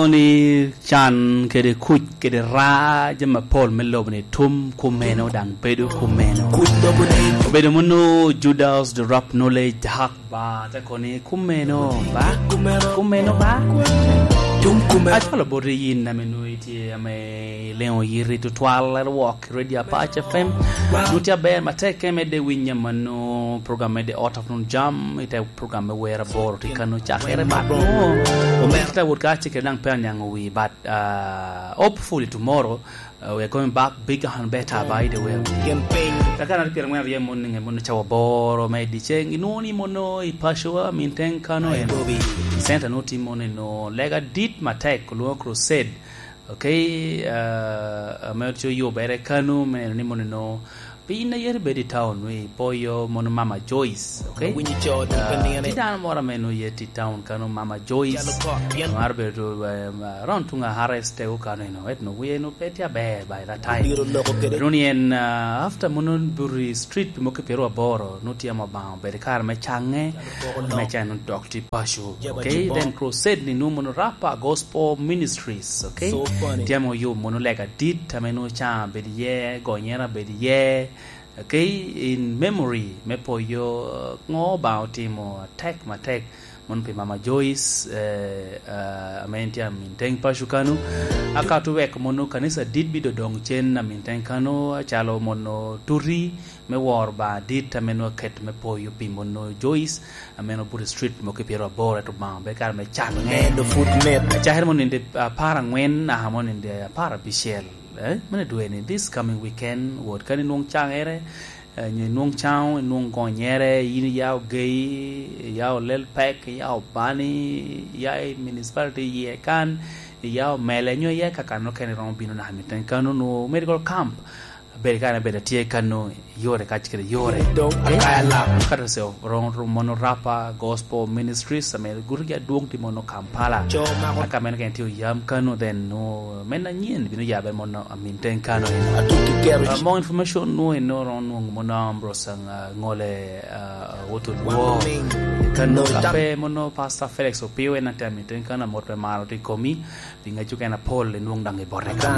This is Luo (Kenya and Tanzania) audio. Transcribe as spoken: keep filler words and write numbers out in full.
ni chan kede kuch kede ra jama Paul melobne tum kumeno dang pedu kumeno bedo muno Judas the rap knowledge hak ba ta koni kumeno ba kumeno ba Achalo bori yin na menu iti ame leo yiri to twala walk radio Apache F M nutia be mateke me de winya mano program de out of non jam ita program where bor ti kanu chakere ba no o me kita would catch ke nang pen yang we but uh hopefully tomorrow uh, we are going back bigger and better by the way campaign takana kira mwa ye mon nge mon chawa boro me di cheng inoni mono ipashwa minten kanu e center no team on no lega dit matek kulo crusade okay uh amercho yo bere kanu me ni mono no pina yer bedi town we poyo mono Mama Joyce okay tidan mora meno yeti town kanu Mama Joyce marbe to ron tunga hareste o kanu no et no we no petia be by that time runien after mono buri street mo ke pero boro no tia ma ba be kar me change me chan doctor pashu okay then crusade ni no mono rapa gospel ministries okay tiamo yo mono lega dit tameno cha be ye gonyera be ye okay in memory me po yo ngo about him or attack ma attack mon pe Mama Joyce eh uh, amentia minteng pashukanu akatu wek mono kanisa did bido dong chen na minteng kanu chalo mono turi me war ba dit ameno ket me po yo pi mono Joyce ameno buri street mo ke pero bora to ma be kar me chan nge do foot net chaher mon inde para ngwen na mon inde para bishel eh mana duene this coming weekend what kan nong chang ere ni nong chang nong gonyere yin yao gay yao lel pack yao bani yai municipality ye kan yao melenyo ye kakano ken ron bino na miten kanu no medical camp berikana beda tie kanu yore kachikere yore akala kata se ron mono rapa gospel ministries amel gurja duong ti mono Kampala akamen ken ti yam kanu then no mena nyen bino yabe mono aminten kanu uh, more information no no ron mono ambrosang uh, ngole uh, wotu wo kanu ape mono Pastor Felix Opiwe na tamiten kana moto maroti komi binga chukena Paul nuong dange boreka